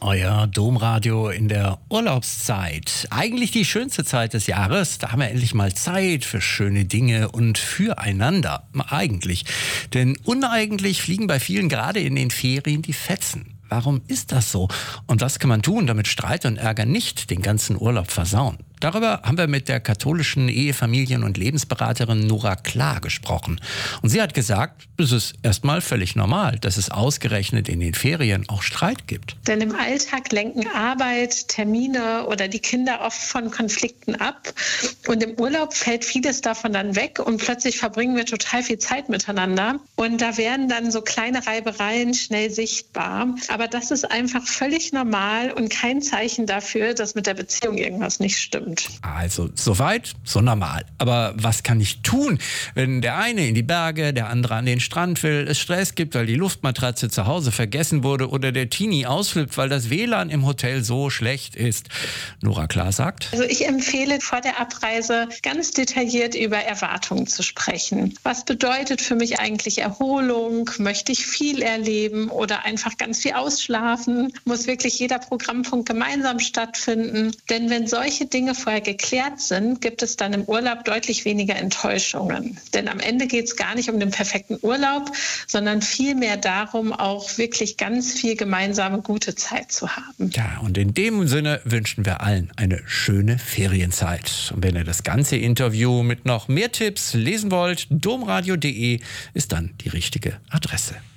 Euer Domradio in der Urlaubszeit. Eigentlich die schönste Zeit des Jahres. Da haben wir endlich mal Zeit für schöne Dinge und füreinander. Eigentlich. Denn uneigentlich fliegen bei vielen gerade in den Ferien die Fetzen. Warum ist das so? Und was kann man tun, damit Streit und Ärger nicht den ganzen Urlaub versauen? Darüber haben wir mit der katholischen Ehefamilien- und Lebensberaterin Nora Klar gesprochen. Und sie hat gesagt, es ist erstmal völlig normal, dass es ausgerechnet in den Ferien auch Streit gibt. Denn im Alltag lenken Arbeit, Termine oder die Kinder oft von Konflikten ab. Und im Urlaub fällt vieles davon dann weg und plötzlich verbringen wir total viel Zeit miteinander. Und da werden dann so kleine Reibereien schnell sichtbar. Aber das ist einfach völlig normal und kein Zeichen dafür, dass mit der Beziehung irgendwas nicht stimmt. Also, soweit, so normal. Aber was kann ich tun, wenn der eine in die Berge, der andere an den Strand will, es Stress gibt, weil die Luftmatratze zu Hause vergessen wurde oder der Teenie ausflippt, weil das WLAN im Hotel so schlecht ist? Nora Klar sagt: Also ich empfehle vor der Abreise ganz detailliert über Erwartungen zu sprechen. Was bedeutet für mich eigentlich Erholung? Möchte ich viel erleben oder einfach ganz viel ausschlafen? Muss wirklich jeder Programmpunkt gemeinsam stattfinden? Denn wenn solche Dinge vorher geklärt sind, gibt es dann im Urlaub deutlich weniger Enttäuschungen. Denn am Ende geht es gar nicht um den perfekten Urlaub, sondern vielmehr darum, auch wirklich ganz viel gemeinsame gute Zeit zu haben. Ja, und in dem Sinne wünschen wir allen eine schöne Ferienzeit. Und wenn ihr das ganze Interview mit noch mehr Tipps lesen wollt, domradio.de ist dann die richtige Adresse.